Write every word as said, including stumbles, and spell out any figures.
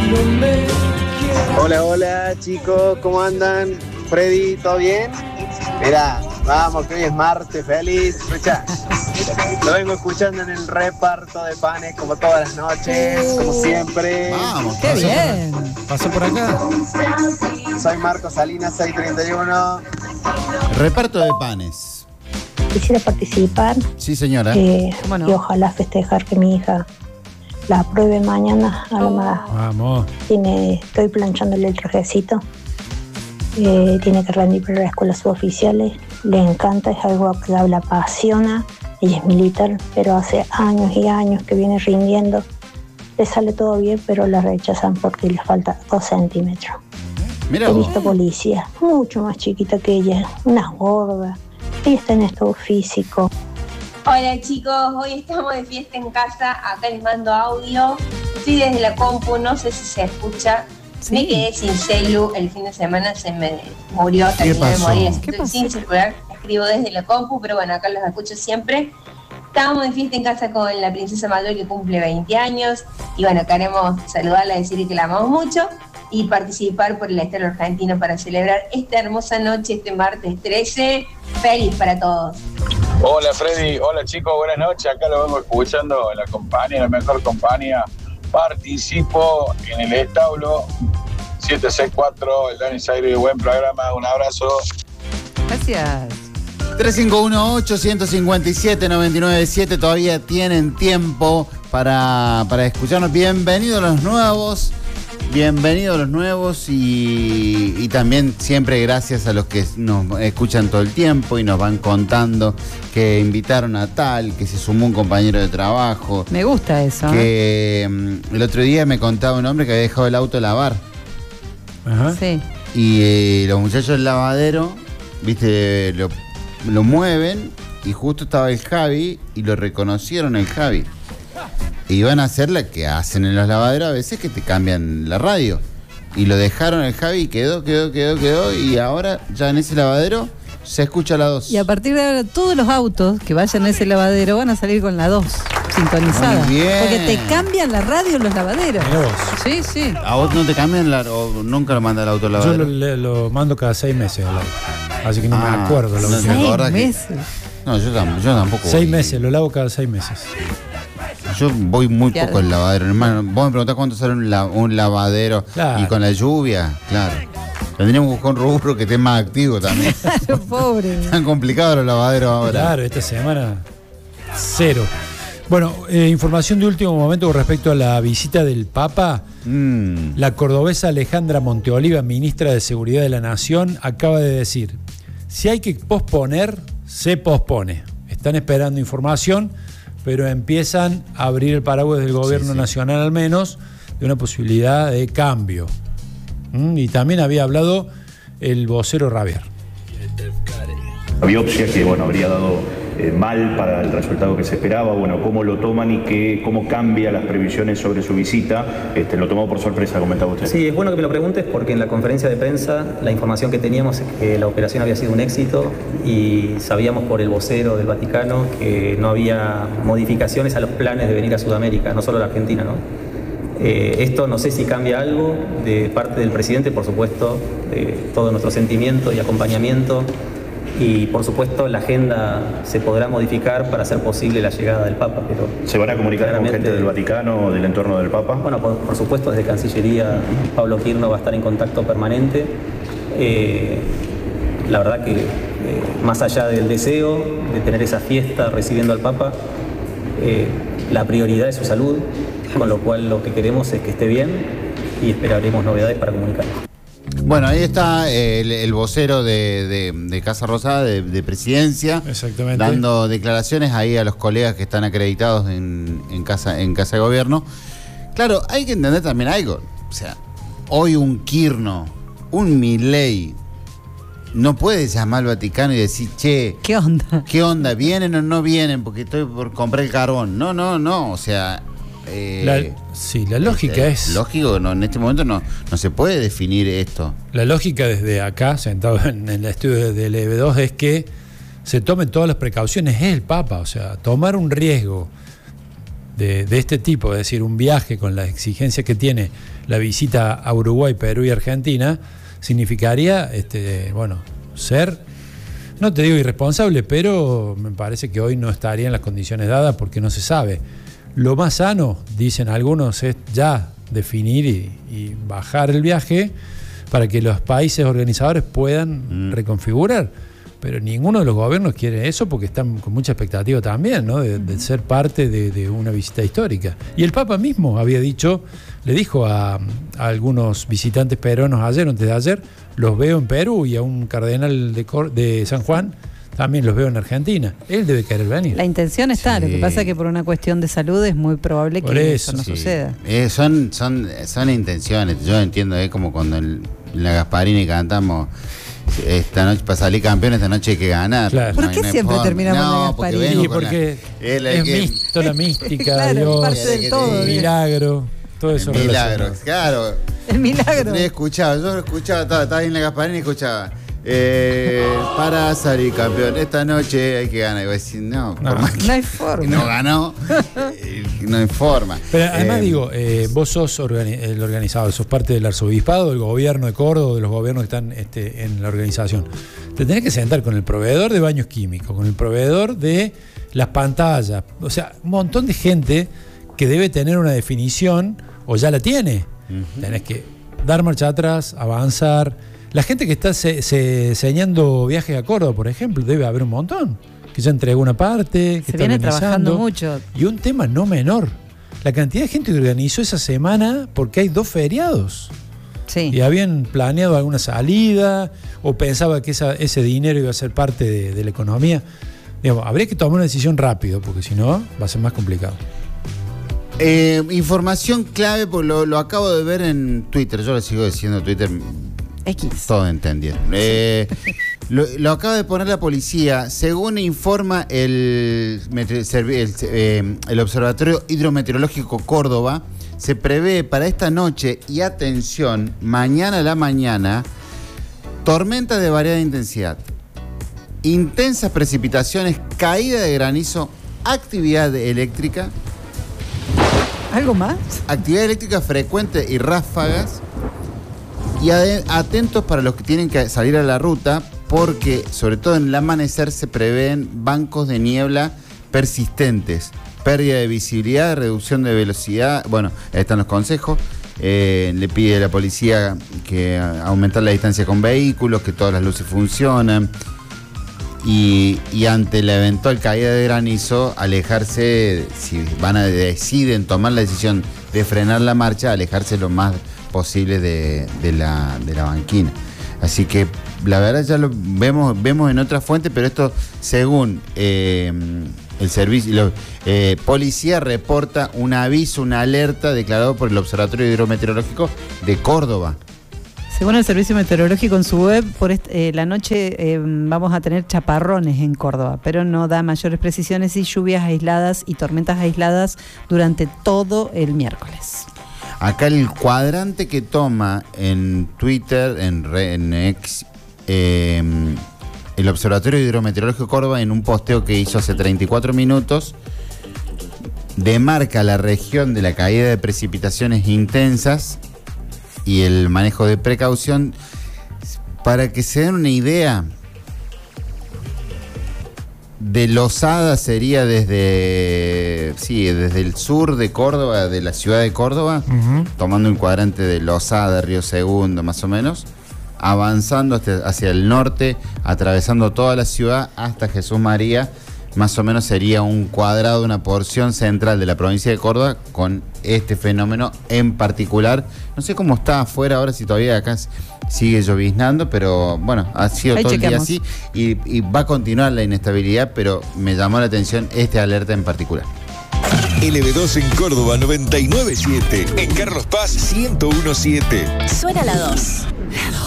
Hola, hola chicos, ¿cómo andan? Freddy, ¿todo bien? Mirá, vamos, que hoy es martes, feliz. Escucha, lo vengo escuchando en el reparto de panes como todas las noches, como siempre. Vamos, ¡Qué bien! Por, pasa por acá. Soy Marco Salinas, seis treinta y uno. Reparto de panes. Quisiera participar. Sí, señora. Eh, ¿Cómo no? Y ojalá festejar que mi hija la apruebe mañana. Además, Vamos. tiene, estoy planchándole el trajecito. Eh, tiene que rendir para las escuelas suboficiales. Le encanta, es algo que la apasiona. Ella es militar, pero hace años y años que viene rindiendo. Le sale todo bien, pero la rechazan porque le falta dos centímetros. Mira He vos. visto policías mucho más chiquita que ella, unas gordas. Ella está en estado físico. Hola chicos, hoy estamos de fiesta en casa, acá les mando audio, estoy desde la compu, no sé si se escucha, Sí. me quedé sin celu, el fin de semana se me murió, terminé de pasó? morir, ¿Qué estoy pasó? sin celular, escribo desde la compu, pero bueno, acá los escucho siempre. Estábamos de fiesta en casa con la princesa mayor que cumple veinte años y bueno, queremos saludarla, decirle que la amamos mucho y participar por el Estado Argentino para celebrar esta hermosa noche, este martes trece. Feliz para todos. Hola Freddy, hola chicos, buenas noches. Acá lo vengo escuchando en la compañía, la mejor compañía. Participo en el establo siete seis cuatro, el Dani Zaire, buen programa, un abrazo. Gracias. tres cinco uno ocho, uno cinco siete, nueve nueve siete. Todavía tienen tiempo para, para escucharnos. Bienvenidos los nuevos. Bienvenidos los nuevos y, y también siempre gracias a los que nos escuchan todo el tiempo y nos van contando que invitaron a tal, que se sumó un compañero de trabajo. Me gusta eso. ¿eh? Que mm, el otro día me contaba un hombre que había dejado el auto a lavar Ajá. Sí. y eh, los muchachos del lavadero, viste, lo, lo mueven y justo estaba el Javi y lo reconocieron el Javi. Y van a hacer la que hacen en los lavaderos a veces, que te cambian la radio. Y lo dejaron el Javi y quedó, quedó, quedó, quedó. Y ahora ya en ese lavadero se escucha la dos. Y a partir de ahora todos los autos que vayan a ese lavadero van a salir con la dos sintonizada. Muy bien. Porque te cambian la radio en los lavaderos. Mirá vos. Sí, sí. ¿A vos no te cambian la, o nunca lo manda el auto al Yo lavadero? lo, le- lo mando cada seis meses al auto. Así que no Ah, me acuerdo. La no última. te acordás Seis que- meses. No, yo, tam- yo tampoco. Seis voy. meses, lo lavo cada seis meses. Yo voy muy Claro. poco al lavadero, hermano. Vos me preguntás cuánto sale un, la- un lavadero. Claro. Y con la lluvia, claro. Tendríamos que buscar un rubro que esté más activo también. Claro, pobre. Tan complicados los lavaderos ahora. Claro, esta semana cero. Bueno, eh, información de último momento con respecto a la visita del Papa. Mm. La cordobesa Alejandra Monteoliva, ministra de Seguridad de la Nación, acaba de decir: si hay que posponer, se pospone. Están esperando información, pero empiezan a abrir el paraguas del gobierno Sí, sí. nacional al menos de una posibilidad de cambio. ¿Mm? Y también había hablado el vocero Rabier. La biopsia que bueno habría dado eh, mal para el resultado que se esperaba, bueno, cómo lo toman y qué, cómo cambia las previsiones sobre su visita, este, lo tomó por sorpresa, comentaba usted. Sí, es bueno que me lo preguntes porque en la conferencia de prensa la información que teníamos es que la operación había sido un éxito y sabíamos por el vocero del Vaticano que no había modificaciones a los planes de venir a Sudamérica, no solo a la Argentina, ¿no? Eh, esto no sé si cambia algo de parte del presidente, por supuesto, eh, todo nuestro sentimiento y acompañamiento. Y por supuesto la agenda se podrá modificar para hacer posible la llegada del Papa, pero ¿Se van a comunicar con claramente- gente del Vaticano o del entorno del Papa? Bueno, por, por supuesto desde Cancillería Pablo Quirno va a estar en contacto permanente. Eh, la verdad que eh, más allá del deseo de tener esa fiesta recibiendo al Papa, eh, la prioridad es su salud, con lo cual lo que queremos es que esté bien y esperaremos novedades para comunicar. Bueno, ahí está el, el vocero de, de- de Casa Rosada, de, de Presidencia, Exactamente. dando declaraciones ahí a los colegas que están acreditados en, en casa, en Casa de Gobierno. Claro, hay que entender también algo. O sea, hoy un Quirno, un Milei, no puede llamar al Vaticano y decir, che, ¿Qué onda? ¿qué onda? ¿Vienen o no vienen? Porque estoy por comprar el carbón. No, no, no. O sea... eh, La- sí, la lógica eh, es... Lógico, no, en este momento no, no se puede definir esto. La lógica desde acá, sentado en el estudio del E B dos, es que se tomen todas las precauciones. Es el Papa, o sea, tomar un riesgo de, de este tipo, es decir, un viaje con las exigencias que tiene la visita a Uruguay, Perú y Argentina, significaría, este, bueno, ser, no te digo irresponsable, pero me parece que hoy no estaría en las condiciones dadas porque no se sabe. Lo más sano, dicen algunos, es ya definir y, y bajar el viaje para que los países organizadores puedan mm. reconfigurar. Pero ninguno de los gobiernos quiere eso porque están con mucha expectativa también, ¿no? De, de ser parte de, de una visita histórica. Y el Papa mismo había dicho, le dijo a, a algunos visitantes peruanos ayer o antes de ayer, los veo en Perú, y a un cardenal de, Cor- de San Juan también los veo en Argentina. Él debe querer venir. La intención está, sí. Lo que pasa es que por una cuestión de salud es muy probable por que eso, eso no sí. suceda. Eh, son, son, son intenciones. Yo entiendo, es como cuando en la Gasparini cantamos esta noche para salir campeón, esta noche hay que ganar. Claro. ¿Por qué no siempre forma? terminamos no, en la Gasparini? Porque, sí, porque la, es, es que, misto, la mística, claro, Dios, parte del todo, el milagro, todo eso. El milagro, claro. El milagro. Yo he escuchado, yo lo escuchaba, estaba, estaba ahí en la Gasparini y escuchaba. Eh, para salir campeón, esta noche hay que ganar. Y voy a decir, no, no, por más que no hay forma. No ganó, eh, no hay forma. Pero además eh, digo, eh, vos sos organi- el organizador, sos parte del arzobispado, del gobierno de Córdoba, de los gobiernos que están este, en la organización. Te tenés que sentar con el proveedor de baños químicos, con el proveedor de las pantallas, o sea, un montón de gente que debe tener una definición, o ya la tiene. Uh-huh. Tenés que dar marcha atrás, avanzar. La gente que está se, se, enseñando viajes a Córdoba, por ejemplo, debe haber un montón. Que ya entregó una parte, que se está viene organizando. Trabajando mucho. Y un tema no menor, la cantidad de gente que organizó esa semana porque hay dos feriados. Sí. Y habían planeado alguna salida o pensaba que esa, ese dinero iba a ser parte de, de la economía. Digamos, habría que tomar una decisión rápido porque si no va a ser más complicado. Eh, información clave, porque lo, lo acabo de ver en Twitter. Yo le sigo diciendo Twitter. X. Todo entendieron. Eh, lo, lo acaba de poner la policía. Según informa el, el, eh, el Observatorio Hidrometeorológico Córdoba, se prevé para esta noche y atención, mañana a la mañana, tormentas de variada intensidad, intensas precipitaciones, caída de granizo, actividad eléctrica. ¿Algo más? Actividad eléctrica frecuente y ráfagas. Y atentos para los que tienen que salir a la ruta, porque sobre todo en el amanecer se prevén bancos de niebla persistentes, pérdida de visibilidad, reducción de velocidad. Bueno, ahí están los consejos. Eh, le pide a la policía que aumentar la distancia con vehículos, que todas las luces funcionan. Y, y ante la eventual caída de granizo, alejarse, si van a deciden tomar la decisión de frenar la marcha, alejarse lo más posible de, de, la, de la banquina. Así que la verdad ya lo vemos, vemos en otra fuente, pero esto según eh, el servicio, lo, eh, policía reporta un aviso, una alerta declarado por el Observatorio Hidrometeorológico de Córdoba. Según el Servicio Meteorológico en su web, por este, eh, la noche eh, vamos a tener chaparrones en Córdoba, pero no da mayores precisiones y lluvias aisladas y tormentas aisladas durante todo el miércoles. Acá el cuadrante que toma en Twitter, en, en X, eh, el Observatorio Hidrometeorológico de Córdoba, en un posteo que hizo hace treinta y cuatro minutos, demarca la región de la caída de precipitaciones intensas y el manejo de precaución. Para que se den una idea, de Losada sería desde sí, desde el sur de Córdoba, de la ciudad de Córdoba, uh-huh. tomando un cuadrante de Losada, Río Segundo, más o menos, avanzando hacia, hacia el norte, atravesando toda la ciudad hasta Jesús María. Más o menos sería un cuadrado, una porción central de la provincia de Córdoba con este fenómeno en particular. No sé cómo está afuera ahora, si todavía acá sigue lloviznando, pero bueno, ha sido Ahí todo chequeamos. el día así y, y va a continuar la inestabilidad, pero me llamó la atención esta alerta en particular. L B dos en Córdoba noventa y nueve punto siete, en Carlos Paz ciento uno punto siete. Suena la dos. La dos.